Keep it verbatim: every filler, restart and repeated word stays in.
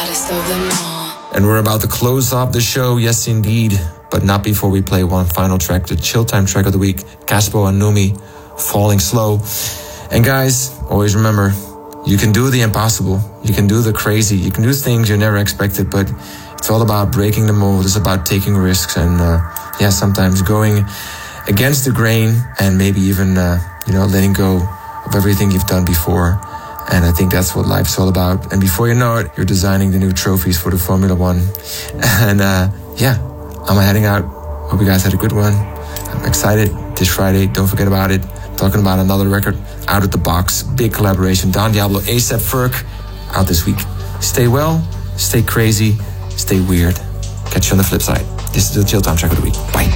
baddest of them all. And we're about to close off the show, yes indeed, but not before we play one final track, the chill time track of the week, Caspo and Numi, Falling Slow. And guys, always remember, you can do the impossible, you can do the crazy, you can do things you never expected, but it's all about breaking the mold, it's about taking risks and uh, yeah, sometimes going against the grain and maybe even, uh, you know, letting go of everything you've done before. And I think that's what life's all about. And before you know it, you're designing the new trophies for the Formula One. And uh, yeah, I'm heading out. Hope you guys had a good one. I'm excited. This Friday, don't forget about it. Talking about another record, Out of the Box. Big collaboration. Don Diablo, A$AP Ferg, out this week. Stay well, stay crazy, stay weird. Catch you on the flip side. This is the Chill Time track of the week. Bye.